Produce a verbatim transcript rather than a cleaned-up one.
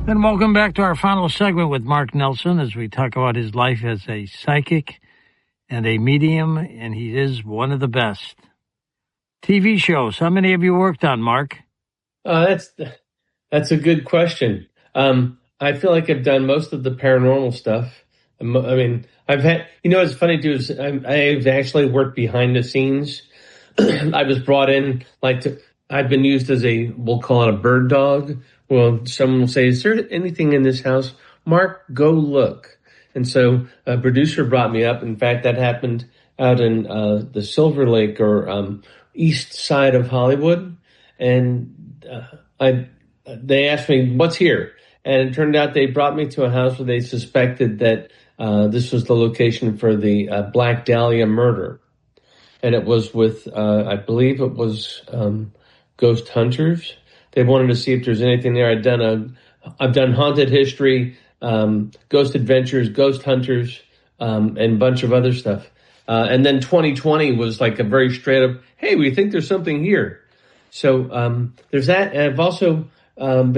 And welcome back to our final segment with Mark Nelson as we talk about his life as a psychic and a medium, and he is one of the best. T V shows, how many have you worked on, Mark? Uh, that's that's a good question. Um, I feel like I've done most of the paranormal stuff. I mean, I've had, you know, what's funny too is I've actually worked behind the scenes. I was brought in, like, to, I've been used as a, we'll call it a bird dog. Well, someone will say, is there anything in this house? Mark, go look. And so a producer brought me up. In fact, that happened out in uh, the Silver Lake or um, east side of Hollywood. And uh, I, they asked me, what's here? And it turned out they brought me to a house where they suspected that uh, this was the location for the uh, Black Dahlia murder. And it was with, uh, I believe it was um, Ghost Hunters. They wanted to see if there's anything there. I'd done a, I've done Haunted History, um, Ghost Adventures, Ghost Hunters, um, and a bunch of other stuff. Uh, and then twenty twenty was like a very straight up, hey, we think there's something here. So um, there's that. And I've also um,